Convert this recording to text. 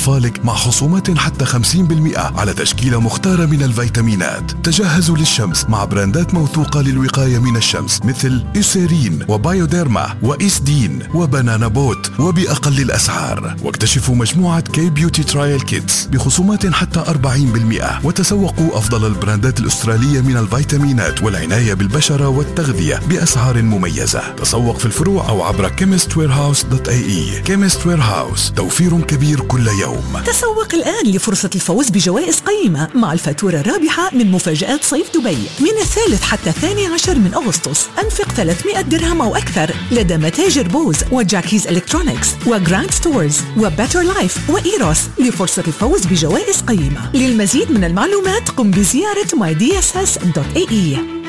لأطفالك مع خصومات حتى 50% على تشكيلة مختارة من الفيتامينات. تجهزوا للشمس مع براندات موثوقة للوقاية من الشمس مثل إيسيرين وبايوديرما وإيسدين وبنانا بوت وبأقل الأسعار. واكتشفوا مجموعة كي بيوتي ترايل كيتس بخصومات حتى 40%، وتسوقوا أفضل البراندات الأسترالية من الفيتامينات والعناية بالبشرة والتغذية بأسعار مميزة. تسوق في الفروع أو عبر chemistwarehouse.ae. Chemist Warehouse، توفير كبير كل يوم. تسوق الآن لفرصة الفوز بجوائز قيمة مع الفاتورة الرابحة من مفاجآت صيف دبي من 3 حتى 12 من أغسطس. أنفق 300 درهم أو أكثر لدى متاجر بوز وجاكيز إلكترونيكس وجراند ستورز وباتر لايف وإيروس لفرصة الفوز بجوائز قيمة. للمزيد من المعلومات قم بزيارة mydss.ae.